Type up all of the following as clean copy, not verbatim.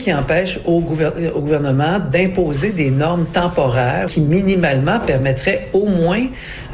qui empêche au gouvernement d'imposer des normes temporaires qui minimalement permettraient au moins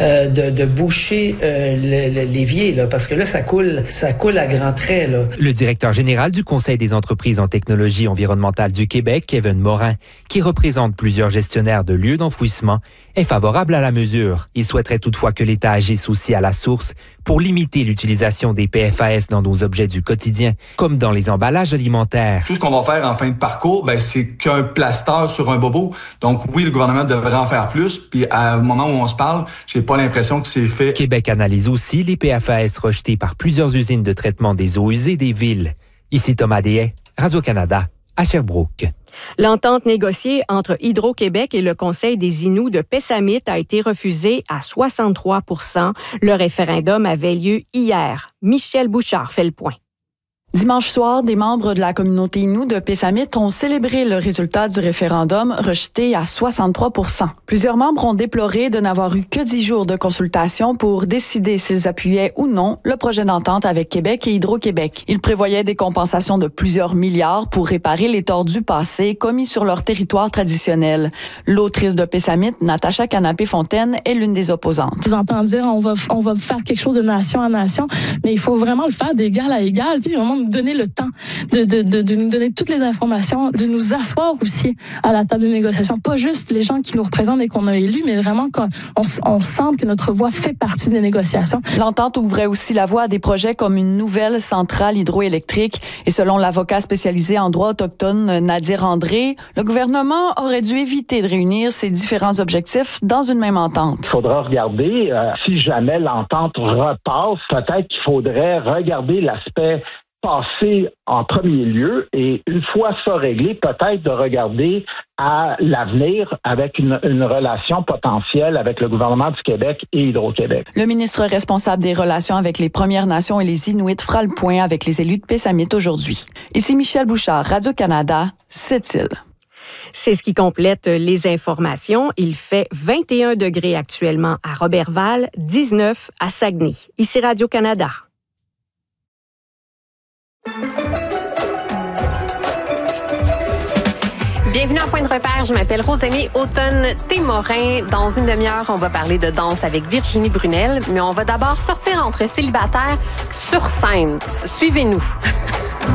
de boucher l'évier, là, parce que là, ça coule à grands traits, là. Le directeur général du Conseil des entreprises en technologie environnementale du Québec, Kevin Morin, qui représente plusieurs gestionnaires de lieux d'enfouissement, est favorable à la mesure. Il souhaiterait toutefois que l'État agisse aussi à la source pour limiter l'utilisation des PFAS dans nos objets du quotidien, comme dans les emballages alimentaires. Tout ce qu'on va faire en fin de parcours, c'est qu'un plaster sur un bobo. Donc oui, le gouvernement devrait en faire plus. Puis à un moment où on se parle, j'ai pas l'impression que c'est fait. Québec analyse aussi les PFAS rejetés par plusieurs usines de traitement des eaux usées des villes. Ici Thomas Deshaies, Radio-Canada, à Sherbrooke. L'entente négociée entre Hydro-Québec et le Conseil des Inuits de Pessamit a été refusée à 63 %. Le référendum avait lieu hier. Michel Bouchard fait le point. Dimanche soir, des membres de la communauté Innu de Pessamit ont célébré le résultat du référendum rejeté à 63 %. Plusieurs membres ont déploré de n'avoir eu que 10 jours de consultation pour décider s'ils appuyaient ou non le projet d'entente avec Québec et Hydro-Québec. Ils prévoyaient des compensations de plusieurs milliards pour réparer les torts du passé commis sur leur territoire traditionnel. L'autrice de Pessamit, Natacha Canapé-Fontaine, est l'une des opposantes. J'entends dire on va faire quelque chose de nation à nation, mais il faut vraiment le faire d'égal à égal, puis vraiment nous donner le temps de nous donner toutes les informations, de nous asseoir aussi à la table de négociation. Pas juste les gens qui nous représentent et qu'on a élus, mais vraiment qu'on sente que notre voix fait partie des négociations. L'entente ouvrait aussi la voie à des projets comme une nouvelle centrale hydroélectrique. Et selon l'avocat spécialisé en droit autochtone Nadir André, le gouvernement aurait dû éviter de réunir ces différents objectifs dans une même entente. Il faudra regarder, si jamais l'entente repasse, peut-être qu'il faudrait regarder l'aspect passer en premier lieu et une fois ça réglé, peut-être de regarder à l'avenir avec une relation potentielle avec le gouvernement du Québec et Hydro-Québec. Le ministre responsable des relations avec les Premières Nations et les Inuits fera le point avec les élus de Pessamit aujourd'hui. Ici Michel Bouchard, Radio-Canada, Sept-Îles. C'est ce qui complète les informations. Il fait 21 degrés actuellement à Roberval, 19 à Saguenay. Ici Radio-Canada. Bienvenue à Point de repère, je m'appelle Rosemée Automne-Témorin. Dans une demi-heure, on va parler de danse avec Virginie Brunel, mais on va d'abord sortir entre célibataires sur scène. Suivez-nous.